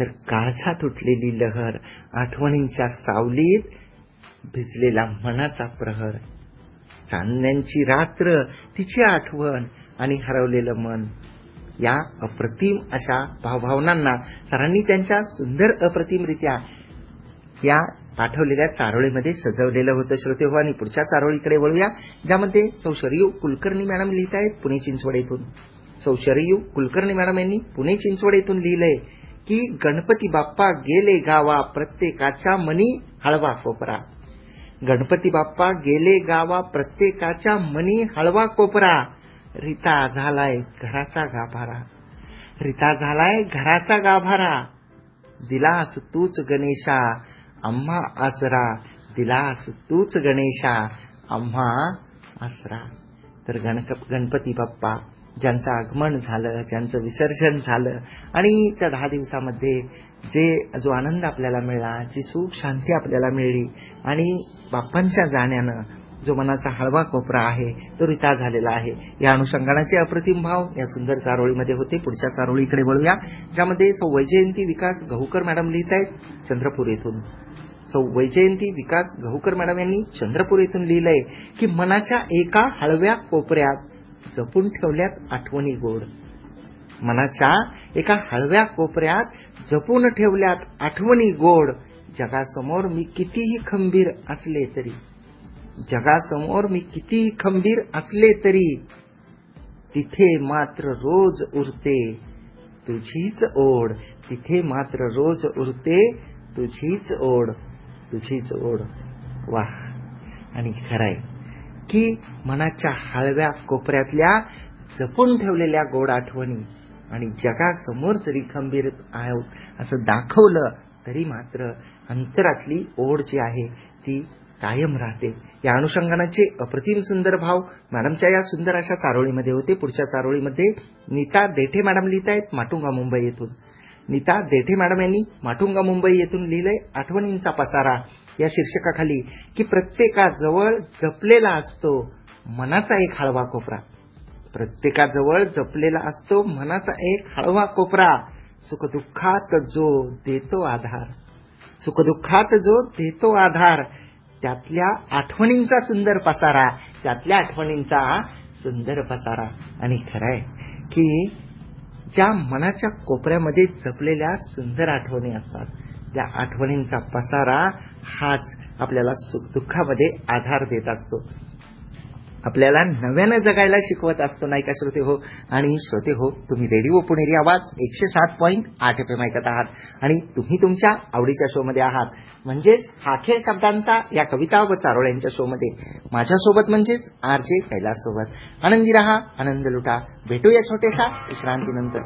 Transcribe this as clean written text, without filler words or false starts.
तर काळजात उठलेली लहर, आठवणींच्या सावलीत भिजलेला मनाचा प्रहर, चांदण्यांची रात्र, तिची आठवण आणि हरवलेलं मन, या अप्रतिम अशा भावभावनांना सरांनी त्यांच्या सुंदर अप्रतिमरित्या या पाठवलेल्या चारोळीमध्ये सजवलेलं होतं श्रोते हो. आणि पुढच्या चारोळीकडे वळूया, ज्यामध्ये सौ शरयू कुलकर्णी मॅडम लिहित आहेत पुणे चिंचवड येथून. सौ शरयू कुलकर्णी मॅडम यांनी पुणे चिंचवड येथून लिहिलंय की गणपती बाप्पा गेले गावा, प्रत्येकाच्या मनी हळवा कोपरा. गणपती बाप्पा गेले गावा, प्रत्येकाच्या मनी हळवा कोपरा. रीता झालाय घराचा गाभारा, रीता झालाय घराचा गाभारा. दिलास तूच गणेशा आम्हा आसरा, दिलास तूच गणेशा आम्हा आसरा. तर गणपती बाप्पा ज्यांचं आगमन झालं, ज्यांचं विसर्जन झालं आणि त्या 10 दिवसामध्ये जो आनंद आपल्याला मिळाला, जी सुख शांती आपल्याला मिळली आणि बाप्पांच्या जाण्यानं जो मनाचा हळवा कोपरा आहे तो रिता झालेला आहे, या अनुषंगानाचे अप्रतिम भाव या सुंदर चारोळीमध्ये होते. पुढच्या चारोळीकडे वळूया, ज्यामध्ये सौ वैजयंती विकास गहूकर मॅडम लिहित आहेत चंद्रपूर येथून. सौ वैजयंती विकास गहूकर मॅडम यांनी चंद्रपूर येथून लिहिलंय की मनाच्या एका हळव्या कोपऱ्यात जपून ठेवल्यात आठवणी गोड. मनाच्या एका हळव्या कोपऱ्यात जपून ठेवल्यात आठवणी गोड. जगासमोर मी कितीही खंबीर असले तरी, जगासमोर मी कितीही खंबीर असले तरी, तिथे मात्र रोज उरते तुझीच ओढ, तिथे मात्र रोज उरते तुझीच ओढ, तुझीच ओढ. वाह. आणि खरंय की मनाच्या हळव्या कोपऱ्यातल्या जपून ठेवलेल्या गोड आठवणी आणि जगासमोर जरी खंबीर आहोत असं दाखवलं तरी मात्र अंतरातली ओढ जी आहे ती कायम राहते. या अनुषंगानाचे अप्रतिम सुंदर भाव मॅडमच्या या सुंदर अशा चारोळीमध्ये होते. पुढच्या चारोळीमध्ये नीता देठे मॅडम लिहित आहेत माटुंगा मुंबई येथून. नीता देठे मॅडम यांनी माटुंगा मुंबई येथून लिहिलंय आठवणींचा पसारा या शीर्षकाखाली की प्रत्येकाजवळ जपलेला असतो मनाचा एक हळवा कोपरा. प्रत्येकाजवळ जपलेला असतो मनाचा एक हळवा कोपरा. सुखदुःखात जो देतो आधार, सुखदुःखात जो देतो आधार, त्यातल्या आठवणींचा सुंदर पसारा, त्यातल्या आठवणींचा सुंदर पसारा. आणि खरंय की ज्या मनाच्या कोपऱ्यामध्ये जपलेल्या सुंदर आठवणी असतात, त्या आठवणींचा पसारा हाच आपल्याला सुखदुःखामध्ये आधार देत असतो, आपल्याला नव्यानं जगायला शिकवत असतो, नाही का श्रोते हो. आणि श्रोते हो, तुम्ही रेडिओ पुणेरी आवाज 107.8 FM ऐकत आहात आणि तुम्ही तुमच्या आवडीच्या शो मध्ये आहात, म्हणजेच हा खेळ शब्दांचा या कविता व चारोळ्यांच्या शो मध्ये माझ्यासोबत म्हणजेच RJ कैलास सोबत. आनंदी रहा, आनंद लुटा. भेटूया छोट्याशा विश्रांतीनंतर.